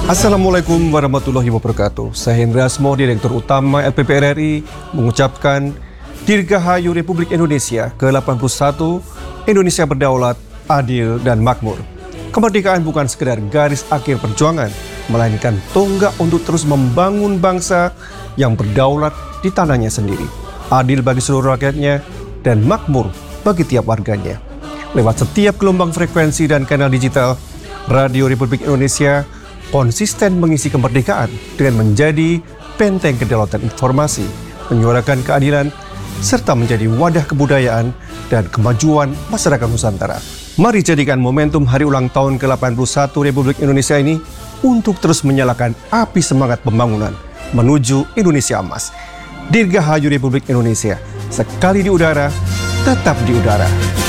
Assalamualaikum warahmatullahi wabarakatuh. Saya Hendra Asmo, Direktur Utama LPP RRI, mengucapkan Dirgahayu Republik Indonesia ke-81, Indonesia berdaulat, adil, dan makmur. Kemerdekaan bukan sekedar garis akhir perjuangan, melainkan tonggak untuk terus membangun bangsa yang berdaulat di tanahnya sendiri, adil bagi seluruh rakyatnya, dan makmur bagi tiap warganya. Lewat setiap gelombang frekuensi dan kanal digital, Radio Republik Indonesia konsisten mengisi kemerdekaan dengan menjadi benteng kedaulatan informasi, menyuarakan keadilan, serta menjadi wadah kebudayaan dan kemajuan masyarakat Nusantara. Mari jadikan momentum hari ulang tahun ke-81 Republik Indonesia ini untuk terus menyalakan api semangat pembangunan menuju Indonesia Emas. Dirgahayu Republik Indonesia, sekali di udara, tetap di udara.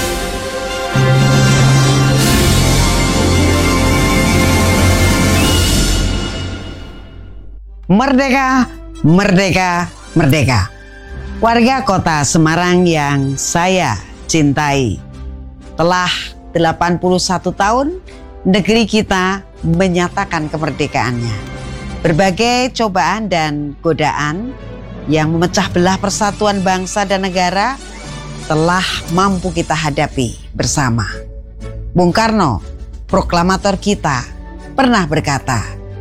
Merdeka, merdeka, merdeka. Warga kota Semarang yang saya cintai. Telah 81 tahun negeri kita menyatakan kemerdekaannya. Berbagai cobaan dan godaan yang memecah belah persatuan bangsa dan negara telah mampu kita hadapi bersama. Bung Karno, proklamator kita, pernah berkata,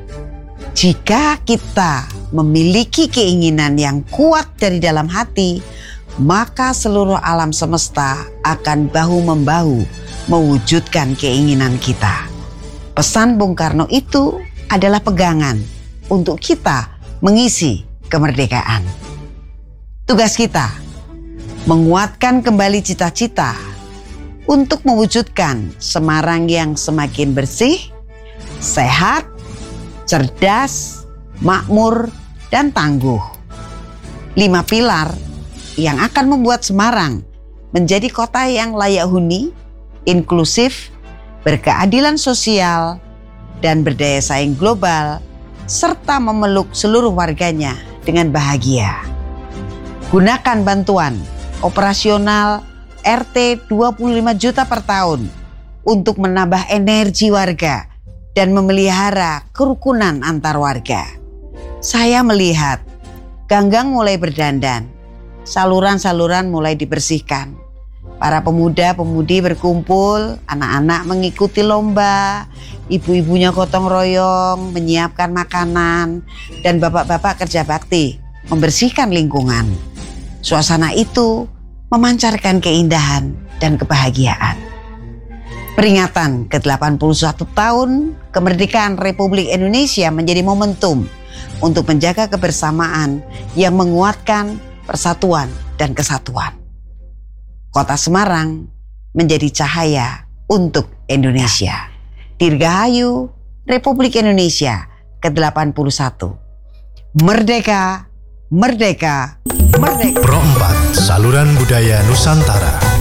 jika kita memiliki keinginan yang kuat dari dalam hati, maka seluruh alam semesta akan bahu-membahu mewujudkan keinginan kita. Pesan Bung Karno itu adalah pegangan untuk kita mengisi kemerdekaan. Tugas kita menguatkan kembali cita-cita untuk mewujudkan Semarang yang semakin bersih, sehat, cerdas, makmur, dan tangguh. 5 pilar yang akan membuat Semarang menjadi kota yang layak huni, inklusif, berkeadilan sosial, dan berdaya saing global, serta memeluk seluruh warganya dengan bahagia. Gunakan bantuan operasional RT 25 juta per tahun untuk menambah energi warga dan memelihara kerukunan antar warga. Saya melihat ganggang mulai berdandan, saluran-saluran mulai dibersihkan. Para pemuda-pemudi berkumpul, anak-anak mengikuti lomba, ibu-ibunya gotong royong menyiapkan makanan, dan bapak-bapak kerja bakti membersihkan lingkungan. Suasana itu memancarkan keindahan dan kebahagiaan. Peringatan ke-81 tahun kemerdekaan Republik Indonesia menjadi momentum untuk menjaga kebersamaan yang menguatkan persatuan dan kesatuan. Kota Semarang menjadi cahaya untuk Indonesia. Dirgahayu Republik Indonesia ke-81. Merdeka, merdeka, merdeka. Pro 4 Saluran Budaya Nusantara.